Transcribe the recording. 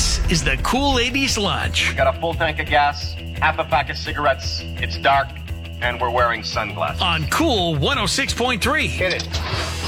This is the Cool 80s Lunch. Got a full tank of gas, half a pack of cigarettes, it's dark, and we're wearing sunglasses. On Cool 106.3. Hit it.